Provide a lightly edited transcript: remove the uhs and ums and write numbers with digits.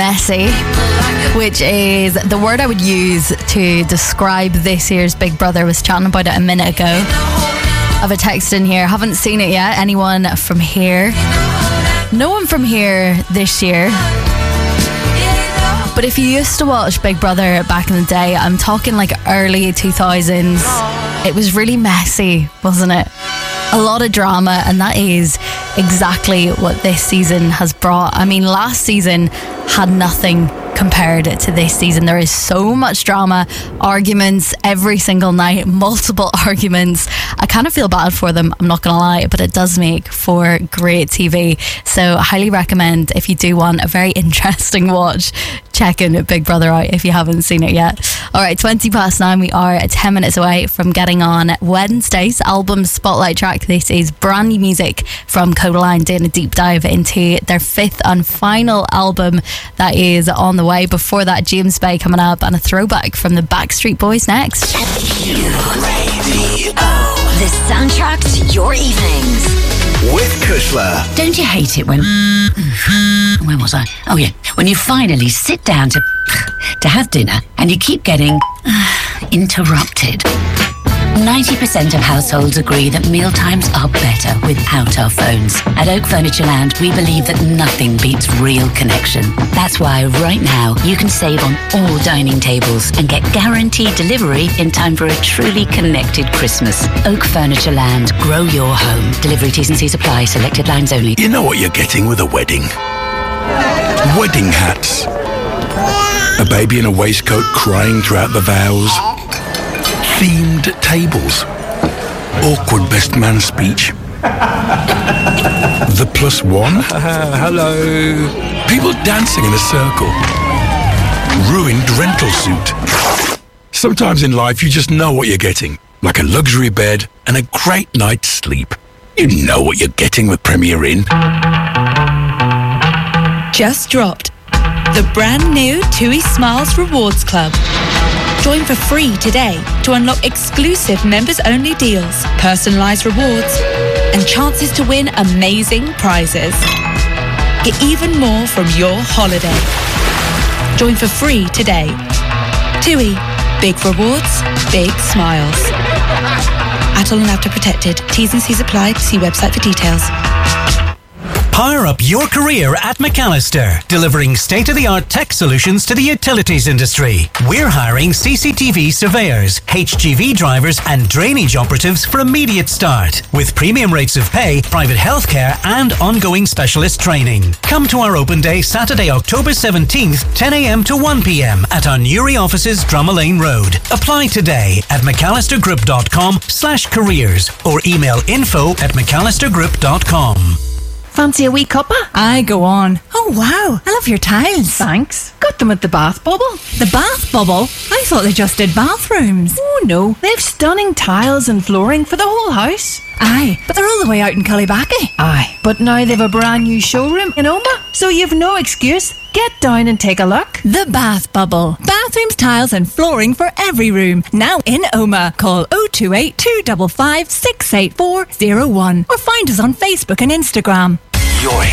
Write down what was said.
messy, which is the word I would use to describe this year's Big Brother. I was chatting about it a minute ago. I have a text in here. Haven't seen it yet. Anyone from here? No one from here this year. But if you used to watch Big Brother back in the day, I'm talking like early 2000s, it was really messy, wasn't it? A lot of drama, and that is exactly what this season has brought. I mean, last season had nothing compared to this season. There is so much drama, arguments every single night, multiple arguments. I kind of feel bad for them, I'm not gonna lie, but it does make for great TV. So I highly recommend, if you do want a very interesting watch, checking Big Brother out if you haven't seen it yet. Alright, 9:20, we are 10 minutes away from getting on Wednesday's album spotlight track. This is brand new music from Codaline, doing a deep dive into their 5th and final album that is on the way. Before that, James Bay coming up, and a throwback from the Backstreet Boys next. The soundtrack to your evenings. With Kushler. Don't you hate it when... Where was I? Oh, yeah. When you finally sit down to have dinner and you keep getting interrupted. 90% of households agree that mealtimes are better without our phones. At Oak Furniture Land, we believe that nothing beats real connection. That's why right now you can save on all dining tables and get guaranteed delivery in time for a truly connected Christmas. Oak Furniture Land, grow your home. Delivery T's and C's apply. Selected lines only. You know what you're getting with a wedding? Wedding hats. A baby in a waistcoat crying throughout the vows. Themed tables. Awkward best man speech. The +1. Hello. People dancing in a circle. Ruined rental suit. Sometimes in life you just know what you're getting. Like a luxury bed and a great night's sleep. You know what you're getting with Premier Inn. Just dropped the brand new TUI Smiles Rewards Club. Join for free today to unlock exclusive members-only deals, personalised rewards, and chances to win amazing prizes. Get even more from your holiday. Join for free today. TUI. Big rewards, big smiles. Adult and after protected. T's and C's apply. See website for details. Power up your career at McAllister, delivering state-of-the-art tech solutions to the utilities industry. We're hiring CCTV surveyors, HGV drivers and drainage operatives for immediate start, with premium rates of pay, private healthcare and ongoing specialist training. Come to our open day Saturday, October 17th, 10 a.m. to 1 p.m. at our Newry offices, Drummalane Road. Apply today at mcallistergroup.com/careers or email info@mcallistergroup.com. Fancy a wee cuppa? Aye, go on. Oh, wow. I love your tiles. Thanks. Got them at the Bath Bubble. The Bath Bubble? I thought they just did bathrooms. Oh, no. They have stunning tiles and flooring for the whole house. Aye, but they're all the way out in Cullybackey. Aye, but now they've a brand new showroom in Oma, so you've no excuse. Get down and take a look. The Bath Bubble. Bathrooms, tiles and flooring for every room. Now in Oma. Call 028 255 68401 or find us on Facebook and Instagram. Your